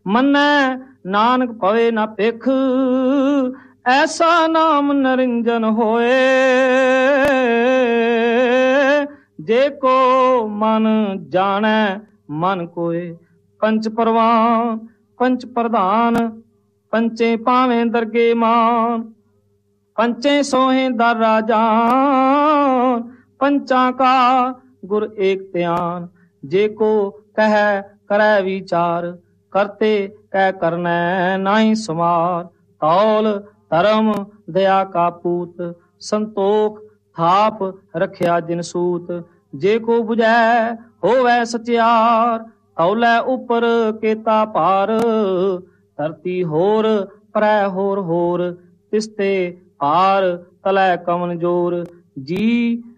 ਮੰਨੈ ਨਾਨਕ ਪਵੇ ਨਾ ਭਿਖ, ਐਸਾ ਨਾਮ ਨਿਰੰਜਨ ਹੋਏ। ਜੇ ਕੋ ਮਨ ਜਾਣੈ ਮਨ ਕੋਏ, ਪੰਚ ਪਰਵਾਨ ਪੰਚ ਪ੍ਰਧਾਨ, ਪੰਚੇ ਪਾਵੇਂ ਦਰਗੇ ਮਾਨ। ਪੰਚੇ ਸੋਹੇ ਦਰ ਰਾਜਾਨ, ਪੰਚਾਂ ਕਾ ਗੁਰ ਏਕ ਧਿਆਨ। ਜੇ ਕੋ ਕਹਿ ਕਰੈ ਵਿਚਾਰ, ਕਰਤੇ ਕਹਿ ਕਰਨੈ ਨਾਹੀ ਸਮਾਰ। ਤੌਲ ਧਰਮ ਦਇਆ ਕਾ ਪੂਤ, ਸੰਤੋਖ ਥਾਪ ਰਖਿਆ ਜਿਨ ਸੂਤ। ਜੇ ਕੋ ਬੁਝੈ ਹੋਵੈ ਸਚਿਆਰ, ਤੌਲੇ ਉਪਰ ਕੇਤਾ ਭਾਰ। ਧਰਤੀ ਹੋਰ ਪਰੈ ਹੋਰ ਹੋਰ, ਤਿਸਤੇ ਭਾਰ ਤਲੈ ਕਮਨ ਜੋਰ। ਜੀ